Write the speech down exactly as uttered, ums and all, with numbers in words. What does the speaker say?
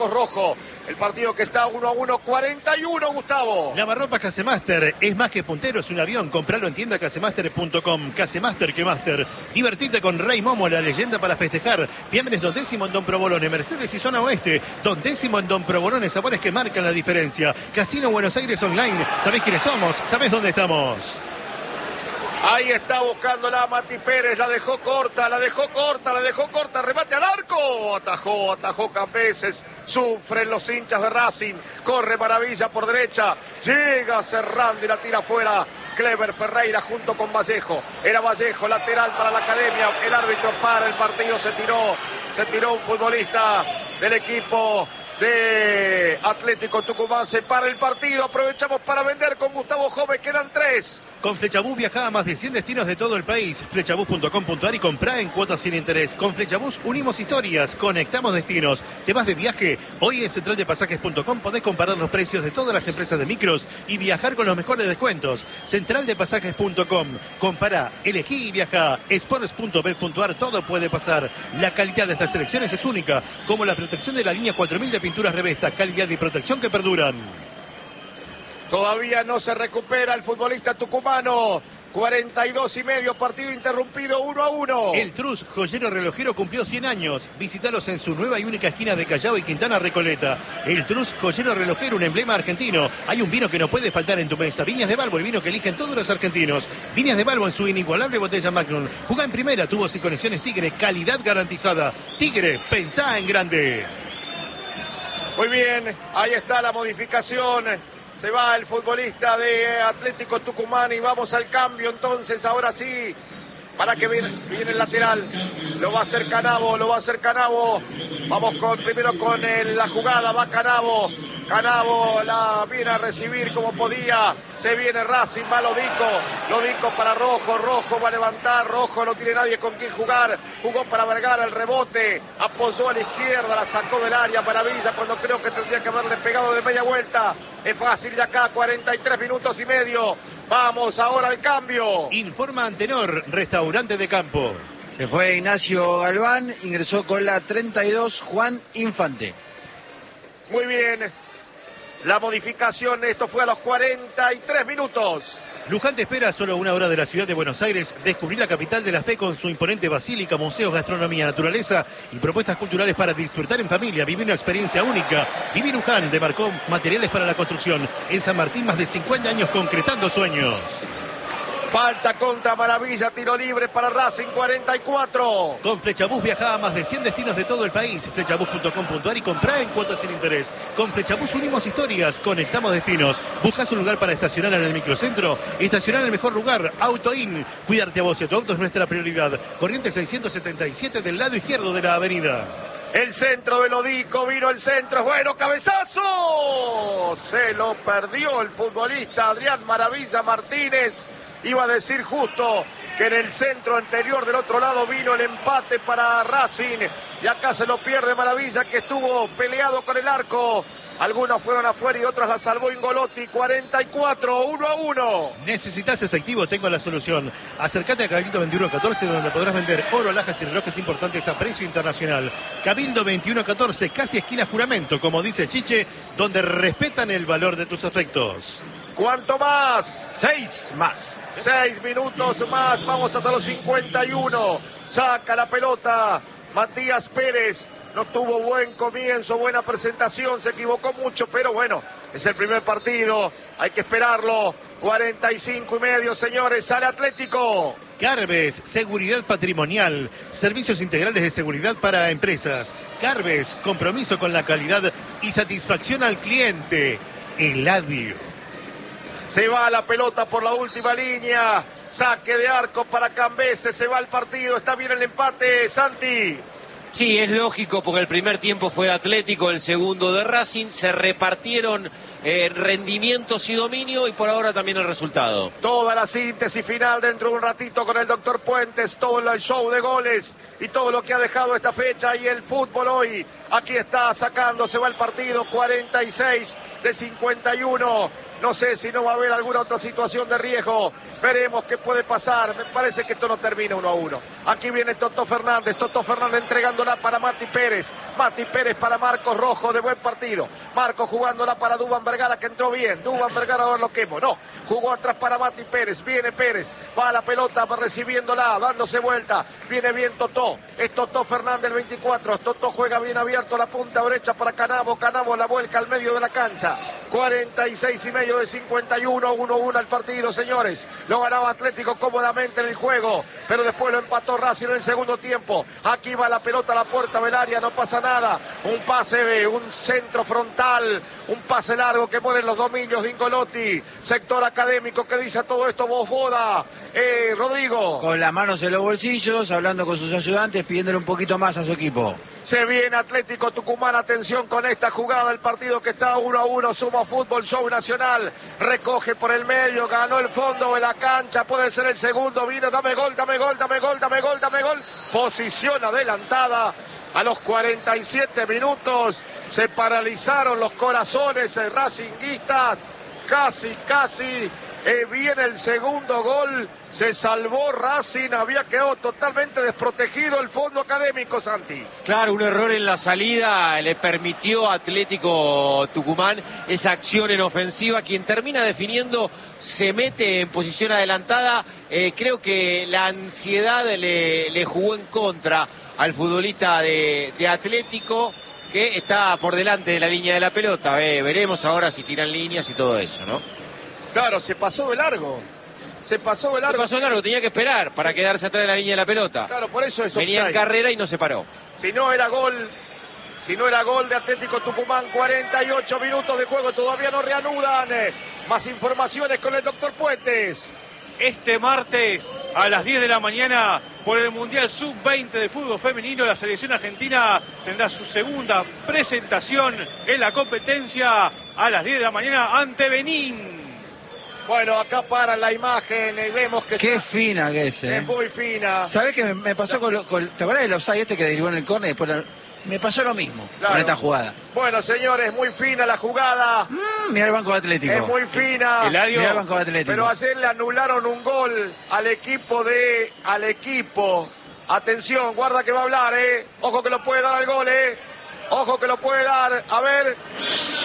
Rojo, el partido que está uno a uno, cuarenta y uno, Gustavo. Lavarropas Casemaster es más que puntero, es un avión. Compralo en tienda casemaster punto com. Casemaster que Master. Divertite con Rey Momo, la leyenda para festejar. Fiambres Don Décimo en Don Provolone, Mercedes y Zona Oeste. Don Décimo en Don Provolone, sabores que marcan la diferencia. Casino Buenos Aires Online. ¿Sabés quiénes somos? ¿Sabés dónde estamos? Ahí está buscando la Mati Pérez, la dejó corta, la dejó corta, la dejó corta, remate al arco, atajó, atajó Cambeses, sufren los hinchas de Racing, corre Maravilla por derecha, llega cerrando y la tira afuera, Clever Ferreira junto con Vallejo, era Vallejo, lateral para la Academia, el árbitro para el partido, se tiró, se tiró un futbolista del equipo de Atlético Tucumán, se para el partido, aprovechamos para vender con Gustavo Jove, quedan tres. Con Flechabús viaja a más de cien destinos de todo el país. Flechabús punto com punto ar y comprá en cuotas sin interés. Con Flechabús unimos historias, conectamos destinos. ¿Te vas de viaje? Hoy en central de pasajes punto com podés comparar los precios de todas las empresas de micros y viajar con los mejores descuentos. central de pasajes punto com. Compará, elegí y viaja. sports punto bet punto ar, todo puede pasar. La calidad de estas selecciones es única, como la protección de la línea cuatro mil de pinturas Revesta. Calidad y protección que perduran. Todavía no se recupera el futbolista tucumano. cuarenta y dos y medio, partido interrumpido uno a uno. El Trus, joyero relojero, cumplió cien años. Visítalos en su nueva y única esquina de Callao y Quintana Recoleta. El Trus, joyero relojero, un emblema argentino. Hay un vino que no puede faltar en tu mesa. Viñas de Balbo, el vino que eligen todos los argentinos. Viñas de Balbo en su inigualable botella Magnum. Jugá en primera, tubos y conexiones Tigre, calidad garantizada. Tigre, pensá en grande. Muy bien, ahí está la modificación. Se va el futbolista de Atlético Tucumán y vamos al cambio entonces, ahora sí, para que viene, viene el lateral, lo va a hacer Canavo, lo va a hacer Canavo, vamos con primero con el, la jugada, va Canavo, Canavo la viene a recibir como podía, se viene Racing, va Lodico, Lodico para Rojo, Rojo va a levantar, Rojo no tiene nadie con quien jugar, jugó para Vergara el rebote, apoyó a la izquierda, la sacó del área, Maravilla, cuando creo que tendría que haberle pegado de media vuelta. Es fácil de acá, cuarenta y tres minutos y medio. Vamos ahora al cambio. Informa Antenor, restaurante de campo. Se fue Ignacio Galván, ingresó con la treinta y dos Juan Infante. Muy bien. La modificación, esto fue a los cuarenta y tres minutos. Luján te espera a solo una hora de la ciudad de Buenos Aires. Descubrir la capital de la fe con su imponente basílica, museos, gastronomía, naturaleza y propuestas culturales para disfrutar en familia. Vivir una experiencia única. Vivir Luján demarcó materiales para la construcción. En San Martín, más de cincuenta años concretando sueños. Falta contra Maravilla, tiro libre para Racing, cuarenta y cuatro. Con Flechabús viaja a más de cien destinos de todo el país. Flechabús punto com punto ar y comprá en cuotas sin interés. Con Flechabús unimos historias, conectamos destinos. ¿Buscas un lugar para estacionar en el microcentro? Estacionar en el mejor lugar, AutoIn. Cuidarte a vos y a tu auto es nuestra prioridad. Corriente seiscientos setenta y siete del lado izquierdo de la avenida. El centro de Lodico, vino el centro, es bueno, cabezazo. Se lo perdió el futbolista Adrián Maravilla Martínez. Iba a decir justo que en el centro anterior del otro lado vino el empate para Racing. Y acá se lo pierde Maravilla, que estuvo peleado con el arco. Algunos fueron afuera y otros la salvó Ingolotti. cuarenta y cuatro, uno a uno. ¿Necesitas efectivo? Tengo la solución. Acércate a Cabildo veintiuno catorce, donde podrás vender oro, alhajas y relojes importantes a precio internacional. Cabildo veintiuno catorce, casi esquina Juramento, como dice Chiche, donde respetan el valor de tus afectos. ¿Cuánto más? Seis más. Seis minutos más, vamos hasta los cincuenta y uno. Saca la pelota Matías Pérez. No tuvo buen comienzo, buena presentación, se equivocó mucho, pero bueno, es el primer partido, hay que esperarlo. cuarenta y cinco y medio, señores, sale Atlético. Carves, seguridad patrimonial, servicios integrales de seguridad para empresas. Carves, compromiso con la calidad y satisfacción al cliente. Eladio. Se va la pelota por la última línea, saque de arco para Cambeses, se va el partido, está bien el empate, Santi. Sí, es lógico porque el primer tiempo fue Atlético, el segundo de Racing, se repartieron eh, rendimientos y dominio y por ahora también el resultado. Toda la síntesis final dentro de un ratito con el doctor Puentes, todo el show de goles y todo lo que ha dejado esta fecha y el fútbol hoy. Aquí está sacando, se va el partido, cuarenta y seis, de cincuenta y uno. No sé si no va a haber alguna otra situación de riesgo. Veremos qué puede pasar. Me parece que esto no termina uno a uno. Aquí viene Toto Fernández. Toto Fernández entregándola para Mati Pérez. Mati Pérez para Marcos Rojo, de buen partido. Marcos jugándola para Duván Vergara, que entró bien. Duván Vergara ahora lo quemo. No, jugó atrás para Mati Pérez. Viene Pérez. Va a la pelota recibiéndola, dándose vuelta. Viene bien Toto. Es Toto Fernández el veinticuatro. Toto juega bien abierto la punta derecha para Canavo. Canavo la vuelca al medio de la cancha. cuarenta y seis y medio de cincuenta y uno, uno a uno al partido, señores. Lo ganaba Atlético cómodamente en el juego, pero después lo empató Racing en el segundo tiempo. Aquí va la pelota a la puerta del área, no pasa nada. Un pase, un centro frontal, un pase largo que ponen los dominios de Ingolotti. Sector académico que dice todo esto, vos Boda. Eh, Rodrigo. Con las manos en los bolsillos, hablando con sus ayudantes, pidiéndole un poquito más a su equipo. Se viene Atlético Tucumán, atención con esta jugada del partido que está uno a uno, Sumo Fútbol Show Nacional, recoge por el medio, ganó el fondo de la cancha, puede ser el segundo, vino, dame gol, dame gol, dame gol, dame gol, dame gol, posición adelantada. A los cuarenta y siete minutos se paralizaron los corazones de racinguistas, casi, casi. Eh, viene el segundo gol, se salvó Racing, había quedado totalmente desprotegido el fondo académico, Santi. Claro, un error en la salida le permitió a Atlético Tucumán esa acción en ofensiva. Quien termina definiendo se mete en posición adelantada. Eh, creo que la ansiedad le, le jugó en contra al futbolista de, de Atlético, que está por delante de la línea de la pelota. Eh, veremos ahora si tiran líneas y todo eso, ¿no? Claro, se pasó de largo. Se pasó de largo. Se pasó de largo, tenía que esperar para sí. quedarse atrás de la línea de la pelota. Claro, por eso es Venía offside. En carrera y no se paró. Si no era gol, si no era gol de Atlético Tucumán, cuarenta y ocho minutos de juego, todavía no reanudan. Más informaciones con el doctor Puentes. Este martes a las diez de la mañana por el Mundial sub veinte de fútbol femenino, la selección argentina tendrá su segunda presentación en la competencia a las diez de la mañana ante Benín. Bueno, acá para la imagen y vemos que... Qué está... fina que es, ¿eh? Es muy fina. ¿Sabés qué me, me pasó con, lo, con... ¿Te acuerdas del offside este que derivó en el córner y después la... Me pasó lo mismo claro. con esta jugada. Bueno, señores, muy fina la jugada. Mm, mirá el Banco Atlético. Es muy fina. Eladio, mirá el Banco Atlético. Pero ayer le anularon un gol al equipo de... Al equipo. Atención, guarda que va a hablar, ¿eh? Ojo que lo puede dar al gol, ¿eh? Ojo que lo puede dar. A ver.